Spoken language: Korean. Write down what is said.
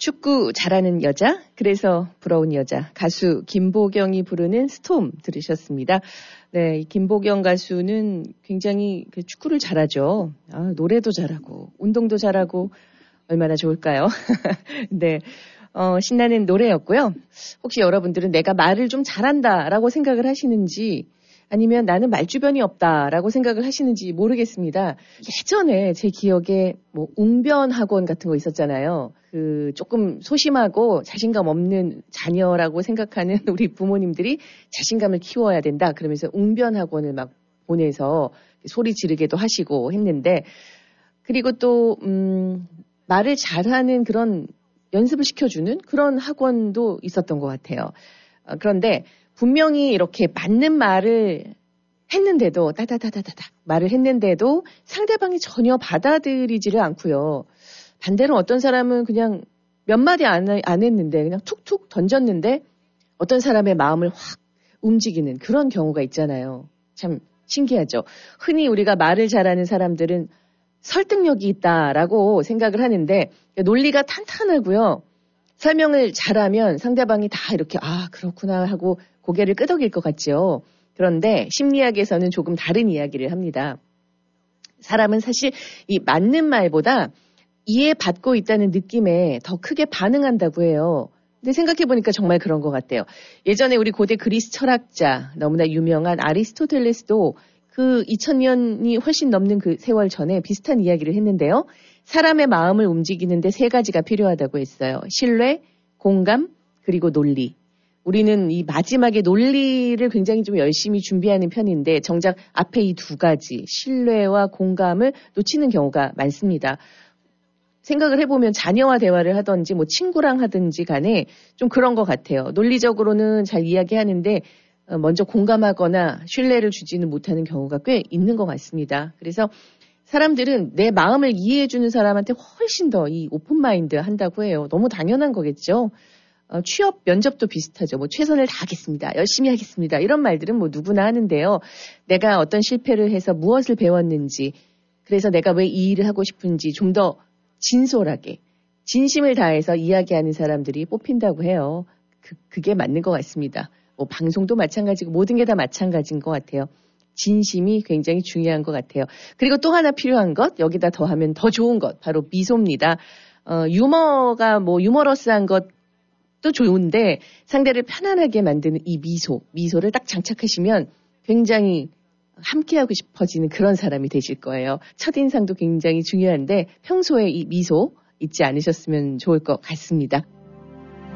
축구 잘하는 여자, 그래서 부러운 여자, 가수 김보경이 부르는 스톰 들으셨습니다. 네, 이 김보경 가수는 굉장히 축구를 잘하죠. 노래도 잘하고, 운동도 잘하고, 얼마나 좋을까요? 네, 신나는 노래였고요. 혹시 여러분들은 내가 말을 좀 잘한다라고 생각을 하시는지, 아니면 나는 말주변이 없다라고 생각을 하시는지 모르겠습니다. 예전에 제 기억에 웅변 학원 같은 거 있었잖아요. 조금 소심하고 자신감 없는 자녀라고 생각하는 우리 부모님들이 자신감을 키워야 된다. 그러면서 웅변 학원을 막 보내서 소리 지르게도 하시고 했는데, 그리고 또, 말을 잘하는 그런 연습을 시켜주는 그런 학원도 있었던 것 같아요. 그런데 분명히 이렇게 맞는 말을 했는데도 따다다다다다 말을 했는데도 상대방이 전혀 받아들이지를 않고요. 반대로 어떤 사람은 그냥 몇 마디 안 했는데 그냥 툭툭 던졌는데 어떤 사람의 마음을 확 움직이는 그런 경우가 있잖아요. 참 신기하죠. 흔히 우리가 말을 잘하는 사람들은 설득력이 있다라고 생각을 하는데 논리가 탄탄하고요. 설명을 잘하면 상대방이 다 이렇게 그렇구나 하고 고개를 끄덕일 것 같죠. 그런데 심리학에서는 조금 다른 이야기를 합니다. 사람은 사실 이 맞는 말보다 이해받고 있다는 느낌에 더 크게 반응한다고 해요. 근데 생각해보니까 정말 그런 것 같아요. 예전에 우리 고대 그리스 철학자 너무나 유명한 아리스토텔레스도 그 2000년이 훨씬 넘는 그 세월 전에 비슷한 이야기를 했는데요. 사람의 마음을 움직이는데 세 가지가 필요하다고 했어요. 신뢰, 공감, 그리고 논리. 우리는 이 마지막에 논리를 굉장히 좀 열심히 준비하는 편인데 정작 앞에 이 두 가지, 신뢰와 공감을 놓치는 경우가 많습니다. 생각을 해보면 자녀와 대화를 하든지 친구랑 하든지 간에 좀 그런 것 같아요. 논리적으로는 잘 이야기하는데 먼저 공감하거나 신뢰를 주지는 못하는 경우가 꽤 있는 것 같습니다. 그래서 사람들은 내 마음을 이해해주는 사람한테 훨씬 더 이 오픈마인드 한다고 해요. 너무 당연한 거겠죠. 취업, 면접도 비슷하죠. 최선을 다하겠습니다. 열심히 하겠습니다. 이런 말들은 누구나 하는데요. 내가 어떤 실패를 해서 무엇을 배웠는지, 그래서 내가 왜 이 일을 하고 싶은지 좀 더 진솔하게, 진심을 다해서 이야기하는 사람들이 뽑힌다고 해요. 그게 맞는 것 같습니다. 방송도 마찬가지고 모든 게 다 마찬가지인 것 같아요. 진심이 굉장히 중요한 것 같아요. 그리고 또 하나 필요한 것, 여기다 더하면 더 좋은 것, 바로 미소입니다. 유머가 유머러스한 것도 좋은데 상대를 편안하게 만드는 이 미소를 딱 장착하시면 굉장히 함께하고 싶어지는 그런 사람이 되실 거예요. 첫인상도 굉장히 중요한데 평소에 이 미소 잊지 않으셨으면 좋을 것 같습니다.